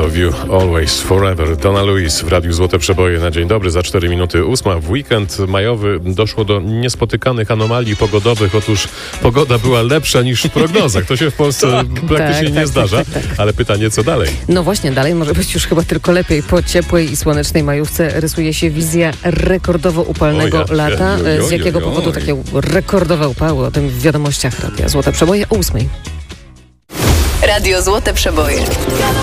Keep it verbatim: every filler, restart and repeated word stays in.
love you always, forever. Donna Lewis w Radiu Złote Przeboje na dzień dobry. Za cztery minuty ósma. W weekend majowy doszło do niespotykanych anomalii pogodowych. Otóż pogoda była lepsza niż w prognozach. To się w Polsce tak, praktycznie tak, nie tak, zdarza. Tak, tak, tak. Ale pytanie, co dalej? No właśnie, dalej może być już chyba tylko lepiej. Po ciepłej i słonecznej majówce rysuje się wizja rekordowo upalnego ja, lata. Jo, jo, jo, Z jakiego jo, powodu takie rekordowe upały? O tym w wiadomościach Radia Złote Przeboje o ósmej. Radio Złote Przeboje.